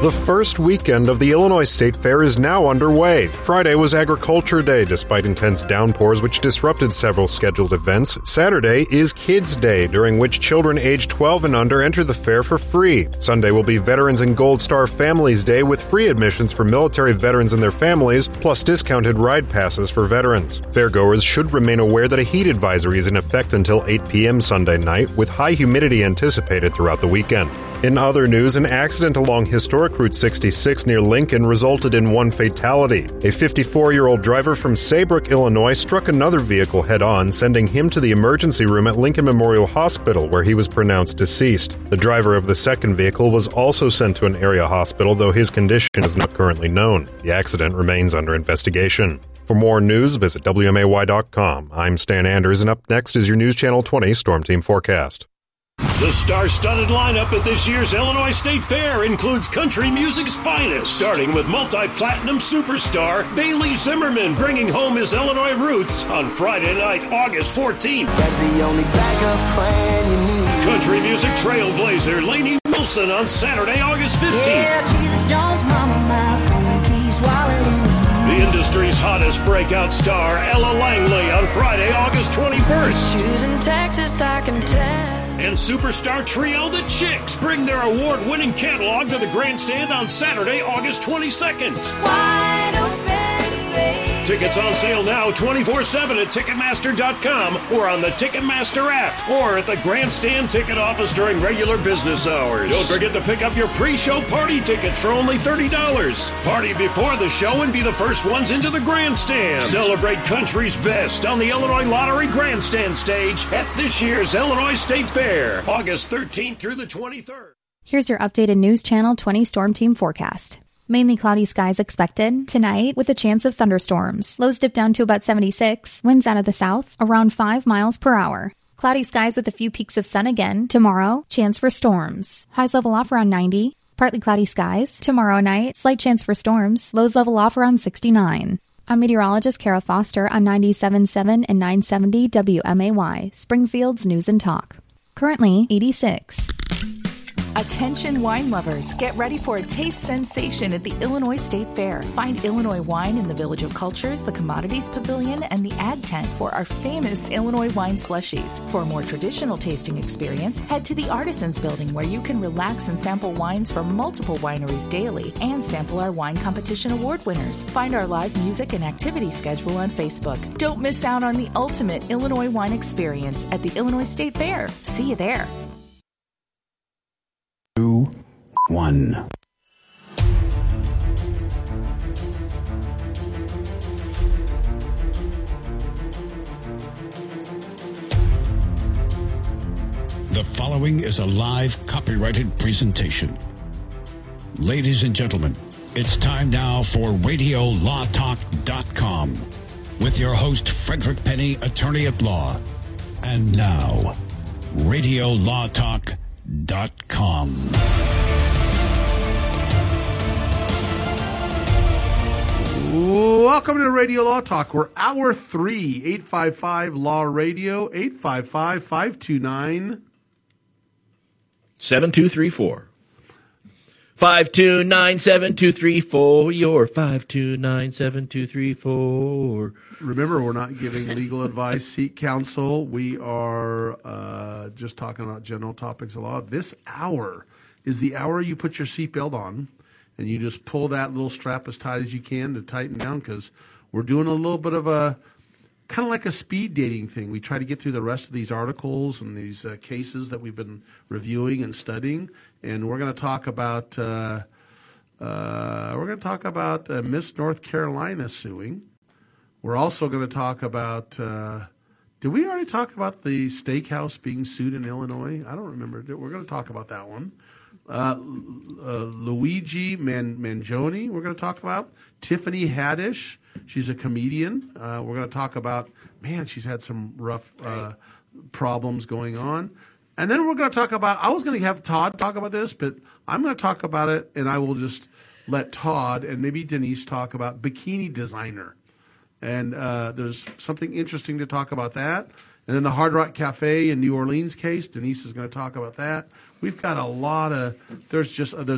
The first weekend of the Illinois State Fair is now underway. Friday was Agriculture Day, despite intense downpours which disrupted several scheduled events. Saturday is Kids Day, during which children aged 12 and under enter the fair for free. Sunday will be Veterans and Gold Star Families Day, with free admissions for military veterans and their families, plus discounted ride passes for veterans. Fairgoers should remain aware that a heat advisory is in effect until 8 p.m. Sunday night, with high humidity anticipated throughout the weekend. In other news, an accident along historic Route 66 near Lincoln resulted in one fatality. A 54-year-old driver from Saybrook, Illinois, struck another vehicle head-on, sending him to the emergency room at Lincoln Memorial Hospital, where he was pronounced deceased. The driver of the second vehicle was also sent to an area hospital, though his condition is not currently known. The accident remains under investigation. For more news, visit WMAY.com. I'm Stan Anders, and up next is your News Channel 20 Storm Team Forecast. The star-studded lineup at this year's Illinois State Fair includes country music's finest, starting with multi-platinum superstar Bailey Zimmerman, bringing home his Illinois roots on Friday night, August 14th. That's the only backup plan you need. Country music trailblazer Lainey Wilson on Saturday, August 15th. Yeah, Jesus Jones, Mama Mouth, Keys, Wallet, and The industry's hottest breakout star Ella Langley on Friday, August 21st. shoes in Texas, I can tell. And superstar trio The Chicks bring their award-winning catalog to the grandstand on Saturday, August 22nd. Wide open space. Tickets on sale now 24/7 at Ticketmaster.com or on the Ticketmaster app or at the grandstand ticket office during regular business hours. Don't forget to pick up your pre-show party tickets for only $30. Party before the show and be the first ones into the grandstand. Celebrate country's best on the Illinois Lottery Grandstand stage at this year's Illinois State Fair, August 13th through the 23rd. Here's your updated News Channel 20 Storm Team forecast. Mainly cloudy skies expected tonight with a chance of thunderstorms. Lows dip down to about 76. Winds out of the south around 5 miles per hour. Cloudy skies with a few peaks of sun again. Tomorrow, chance for storms. Highs level off around 90. Partly cloudy skies. Tomorrow night, slight chance for storms. Lows level off around 69. I'm meteorologist Kara Foster on 97.7 and 970 WMAY, Springfield's News and Talk. Currently 86. Attention wine lovers, get ready for a taste sensation at the Illinois State Fair. Find Illinois wine in the Village of Cultures, the Commodities Pavilion, and the Ag Tent for our famous Illinois wine slushies. For a more traditional tasting experience, head to the Artisans Building where you can relax and sample wines from multiple wineries daily and sample our wine competition award winners. Find our live music and activity schedule on Facebook. Don't miss out on the ultimate Illinois wine experience at the Illinois State Fair. See you there. 2, 1. The following is a live copyrighted presentation. Ladies and gentlemen, it's time now for RadioLawTalk.com with your host, Frederick Penny, attorney at law. And now, RadioLawTalk.com. Welcome to Radio Law Talk. We're hour 3, 855 Law Radio, 855-529. 7234. 529-7234. Your 529-7234. Remember, we're not giving legal advice, seek counsel. We are just talking about general topics of law. This hour is the hour you put your seatbelt on and you just pull that little strap as tight as you can to tighten down, because we're doing a little bit of a kind of like a speed dating thing. We try to get through the rest of these articles and these cases that we've been reviewing and studying, and we're going to talk about Miss North Carolina suing. We're also going to talk about, did we already talk about the steakhouse being sued in Illinois? I don't remember. We're going to talk about that one. Luigi Mangione, we're going to talk about. Tiffany Haddish, she's a comedian. We're going to talk about, she's had some rough problems going on. And then we're going to talk about, I was going to have Todd talk about this, but I'm going to talk about it, and I will just let Todd and maybe Denise talk about bikini designer. And there's something interesting to talk about that. And then the Hard Rock Cafe in New Orleans case, Denise is going to talk about that. We've got a lot of there's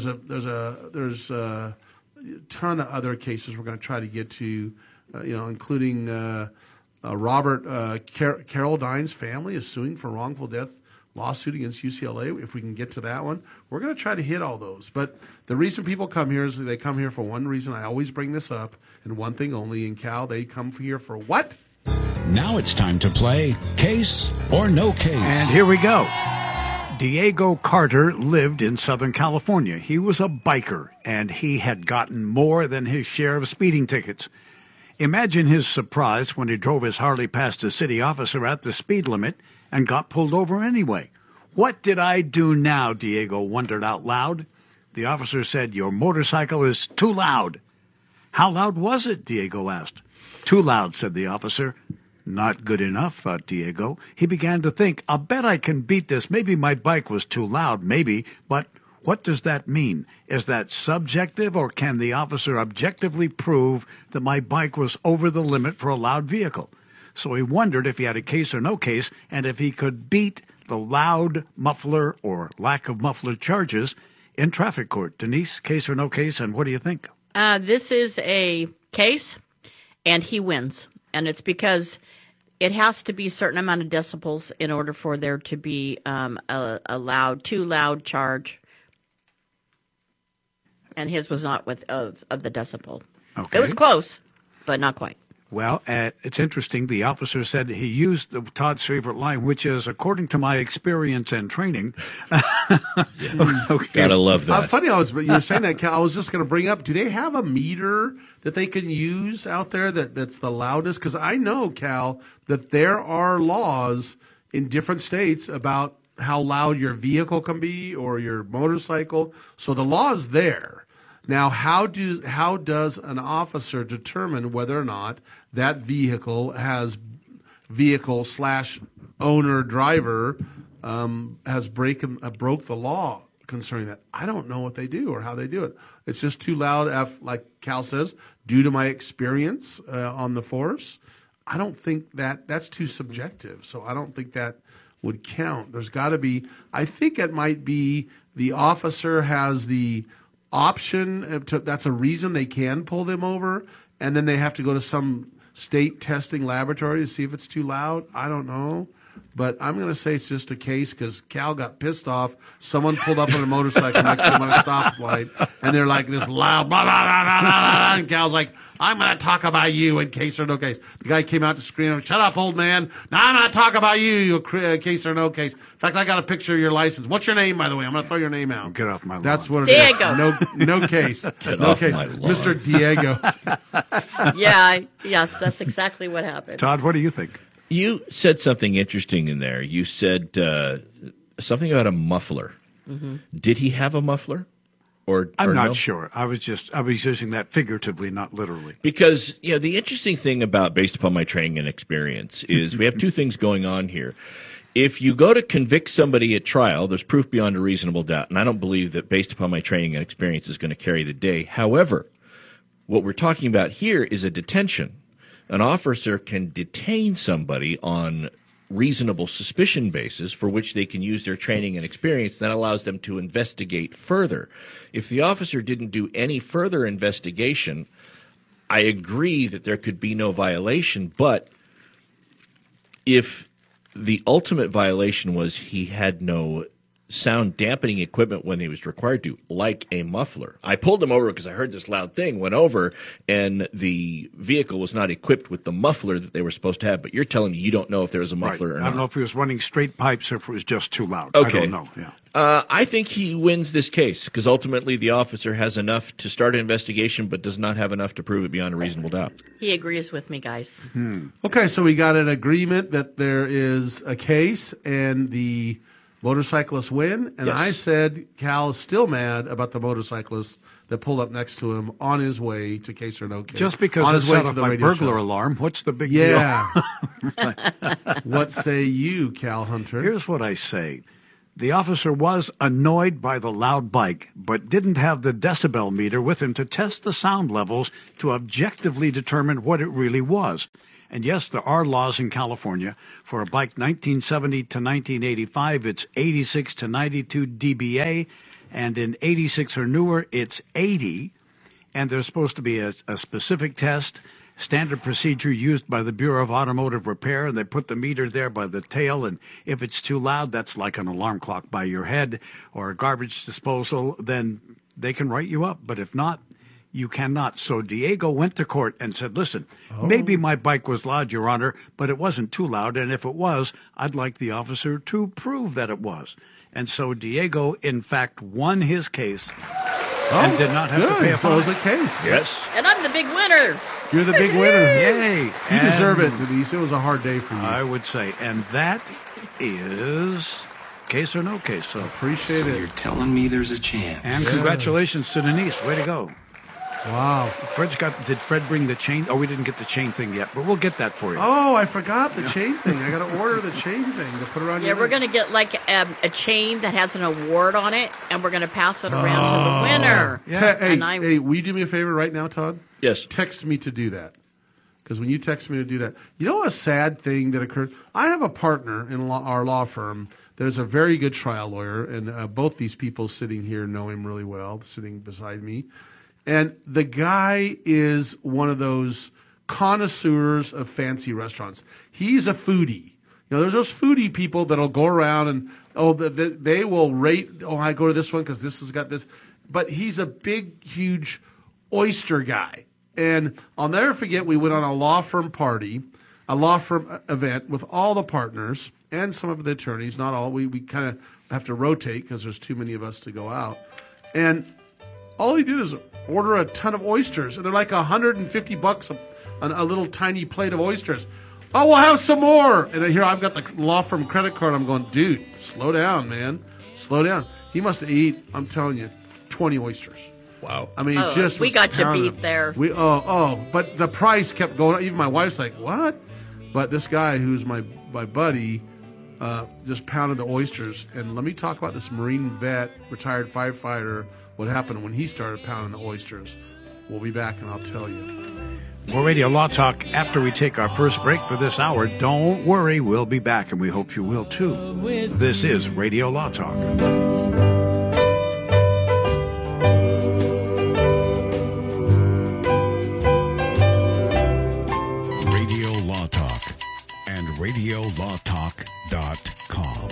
a ton of other cases we're going to try to get to, including Robert Carol Dine's family is suing for wrongful death lawsuit against UCLA. If we can get to that one, we're going to try to hit all those. But the reason people come here is they come here for one reason. I always bring this up, and one thing only. In Cal, they come here for what? Now it's time to play Case or No Case. And here we go. Diego Carter lived in Southern California. He was a biker, and he had gotten more than his share of speeding tickets. Imagine his surprise when he drove his Harley past a city officer at the speed limit and got pulled over anyway. What did I do now? Diego wondered out loud. The officer said, "Your motorcycle is too loud." "How loud was it?" Diego asked. "Too loud," said the officer. Not good enough, thought Diego. He began to think, I'll bet I can beat this. Maybe my bike was too loud, maybe, but what does that mean? Is that subjective, or can the officer objectively prove that my bike was over the limit for a loud vehicle? So he wondered if he had a case or no case, and if he could beat the loud muffler or lack of muffler charges in traffic court. Denise, case or no case, and what do you think? This is a case, and he wins. And it's because it has to be a certain amount of decibels in order for there to be a too loud charge. And his was not of the decibel. Okay. It was close, but not quite. Well, it's interesting. The officer said he used Todd's favorite line, which is, according to my experience and training. Okay. Gotta love that. Funny, you were saying that, Cal. I was just going to bring up, do they have a meter that they can use out there that's the loudest? Because I know, Cal, that there are laws in different states about how loud your vehicle can be or your motorcycle. So the law is there. Now, how does an officer determine whether or not that vehicle has vehicle/owner driver has broke the law concerning that? I don't know what they do or how they do it. It's just too loud, like Cal says, due to my experience on the force. I don't think that's too subjective, so I don't think that would count. There's got to be, I think it might be the officer has the option that's a reason they can pull them over, and then they have to go to some state testing laboratory to see if it's too loud. I don't know, but I'm going to say it's just a case because Cal got pissed off. Someone pulled up on a motorcycle next to him on a stoplight, and they're like this loud blah blah blah blah blah, and Cal's like, "I'm going to talk about you in case or no case." The guy came out to scream, "Shut up, old man. No, I'm going to talk about you, case or no case. In fact, I got a picture of your license. What's your name, by the way? I'm going to throw your name out." Get off my lawn. That's what it Diego. is. No case. Get no off case. my lawn. Mr. Diego. Yes, that's exactly what happened. Todd, what do you think? You said something interesting in there. You said something about a muffler. Mm-hmm. Did he have a muffler? I'm not sure. I was using that figuratively, not literally. Because, the interesting thing about based upon my training and experience is we have two things going on here. If you go to convict somebody at trial, there's proof beyond a reasonable doubt. And I don't believe that based upon my training and experience is going to carry the day. However, what we're talking about here is a detention. An officer can detain somebody on reasonable suspicion basis for which they can use their training and experience. That allows them to investigate further. If the officer didn't do any further investigation, I agree that there could be no violation, but if the ultimate violation was he had no sound dampening equipment when he was required to, like a muffler. I pulled him over because I heard this loud thing, went over, and the vehicle was not equipped with the muffler that they were supposed to have. But you're telling me you don't know if there was a muffler or not. I don't know if he was running straight pipes or if it was just too loud. Okay. I don't know. Yeah. I think he wins this case because ultimately the officer has enough to start an investigation but does not have enough to prove it beyond a reasonable doubt. He agrees with me, guys. Okay, so we got an agreement that there is a case and the motorcyclists win, and Yes. I said Cal is still mad about the motorcyclist that pulled up next to him on his way to case or no case. Just because on it his way set to off the my radio burglar show. alarm, what's the big Yeah. deal? What say you, Cal Hunter? Here's what I say. The officer was annoyed by the loud bike, but didn't have the decibel meter with him to test the sound levels to objectively determine what it really was. And yes, there are laws in California. For a bike 1970 to 1985, it's 86 to 92 dBA. And in 86 or newer, it's 80. And there's supposed to be a specific test, standard procedure used by the Bureau of Automotive Repair. And they put the meter there by the tail. And if it's too loud, that's like an alarm clock by your head or a garbage disposal, then they can write you up. But if not, you cannot. So Diego went to court and said, listen, maybe my bike was loud, Your Honor, but it wasn't too loud. And if it was, I'd like the officer to prove that it was. And so Diego, in fact, won his case and did not have to pay a fine. So it was a case. Yes. And I'm the big winner. You're the big winner. Yay. You deserve it, Denise. It was a hard day for you. I would say. And that is case or no case. So appreciate it. You're telling me there's a chance. And congratulations to Denise. Way to go. Wow. Did Fred bring the chain? Oh, we didn't get the chain thing yet, but we'll get that for you. Oh, I forgot the chain thing. I got to order the chain thing to put around your Yeah, we're neck. going to get like a chain that has an award on it, and we're going to pass it around to the winner. Yeah. And Hey, will you do me a favor right now, Todd? Yes. Text me to do that. Because when you text me to do that, you know a sad thing that occurred? I have a partner in our law firm that is a very good trial lawyer, and both these people sitting here know him really well, sitting beside me. And the guy is one of those connoisseurs of fancy restaurants. He's a foodie. You know, there's those foodie people that'll go around and, they will rate, I go to this one because this has got this. But he's a big, huge oyster guy. And I'll never forget, we went on a law firm party, a law firm event with all the partners and some of the attorneys, not all. We kind of have to rotate because there's too many of us to go out. And all he did is order a ton of oysters, and they're like $150 a little tiny plate of oysters. Oh, we'll have some more. And then here I've got the law firm credit card. I'm going, dude, slow down, man. Slow down. He must have eaten, I'm telling you, 20 oysters. Wow. I mean, we got you beat there. But the price kept going up. Even my wife's like, what? But this guy who's my buddy just pounded the oysters. And let me talk about this Marine vet, retired firefighter, what happened when he started pounding the oysters. We'll be back, and I'll tell you. More Radio Law Talk after we take our first break for this hour. Don't worry, we'll be back, and we hope you will, too. This is Radio Law Talk. Radio Law Talk and RadioLawTalk.com.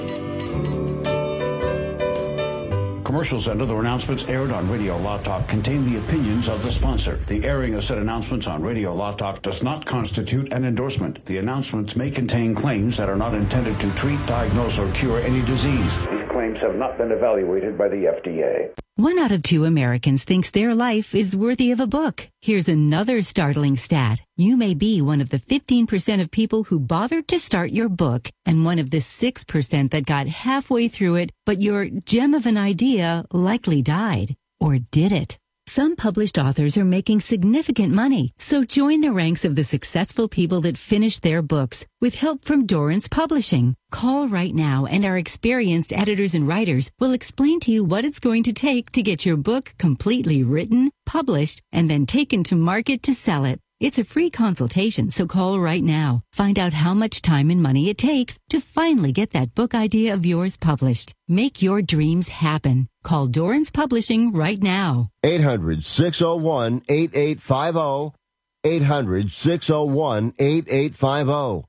Commercials and other announcements aired on Radio Law Talk contain the opinions of the sponsor. The airing of said announcements on Radio Law Talk does not constitute an endorsement. The announcements may contain claims that are not intended to treat, diagnose, or cure any disease. These claims have not been evaluated by the FDA. 1 out of 2 Americans thinks their life is worthy of a book. Here's another startling stat. You may be one of the 15% of people who bothered to start your book and one of the 6% that got halfway through it, but your gem of an idea likely died. Or did it? Some published authors are making significant money, so join the ranks of the successful people that finish their books with help from Dorrance Publishing. Call right now and our experienced editors and writers will explain to you what it's going to take to get your book completely written, published, and then taken to market to sell it. It's a free consultation, so call right now. Find out how much time and money it takes to finally get that book idea of yours published. Make your dreams happen. Call Dorrance Publishing right now. 800-601-8850. 800-601-8850.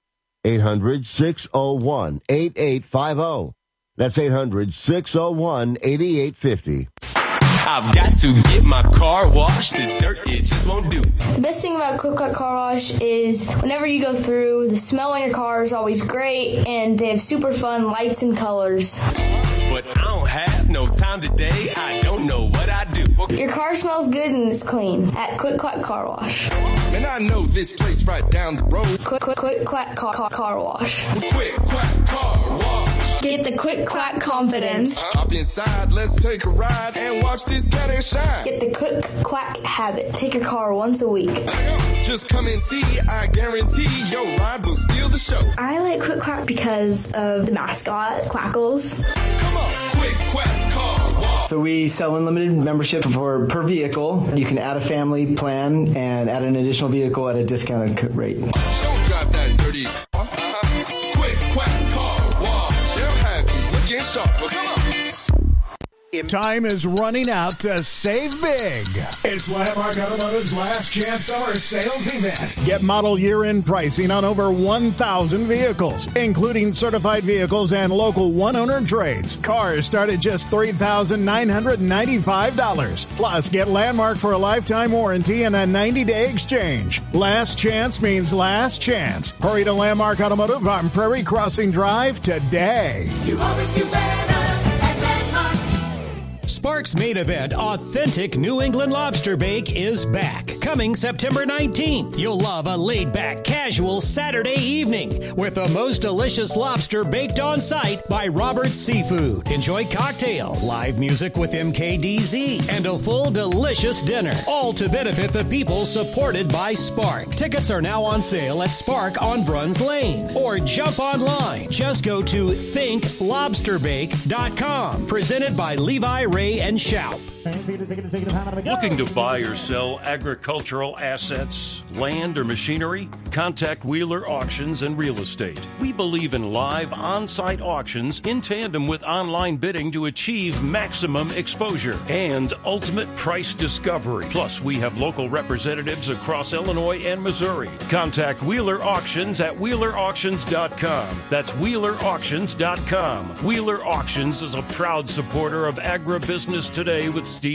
800-601-8850. That's 800-601-8850. I've got to get my car washed. This dirt, it just won't do. The best thing about Quick Quack Car Wash is whenever you go through, the smell on your car is always great, and they have super fun lights and colors. But I don't have no time today. I don't know what I do. Your car smells good and it's clean at Quick Quack Car Wash. Man, I know this place right down the road. Quick Quack Car Wash. Quick Quack Car Wash. Get the Quick Quack confidence. Hop inside, let's take a ride and watch this cat and shine. Get the Quick Quack habit. Take your car once a week. Just come and see, I guarantee your ride will steal the show. I like Quick Quack because of the mascot, Quackles. Come on, Quick Quack Car Wash. So we sell unlimited membership for per vehicle. You can add a family plan and add an additional vehicle at a discounted rate. Don't drive that dirty. Quick, quack, car wash. They'll have you looking sharp. Well, come on. Time is running out to save big. It's Landmark Automotive's last chance summer sales event. Get model year-end pricing on over 1,000 vehicles, including certified vehicles and local one-owner trades. Cars start at just $3,995. Plus, get Landmark for a lifetime warranty and a 90-day exchange. Last chance means last chance. Hurry to Landmark Automotive on Prairie Crossing Drive today. You always do better. Sparks Main Event Authentic New England Lobster Bake is back. Coming September 19th. You'll love a laid-back, casual Saturday evening with the most delicious lobster baked on site by Robert's Seafood. Enjoy cocktails, live music with MKDZ, and a full delicious dinner. All to benefit the people supported by Spark. Tickets are now on sale at Spark on Bruns Lane. Or jump online. Just go to thinklobsterbake.com. Presented by Levi, Ray, and Shoup. Looking to buy or sell agricultural assets, land, or machinery? Contact Wheeler Auctions and Real Estate. We believe in live on-site auctions in tandem with online bidding to achieve maximum exposure and ultimate price discovery. Plus, we have local representatives across Illinois and Missouri. Contact Wheeler Auctions at WheelerAuctions.com. That's WheelerAuctions.com. Wheeler Auctions is a proud supporter of Agribusiness Today with Steve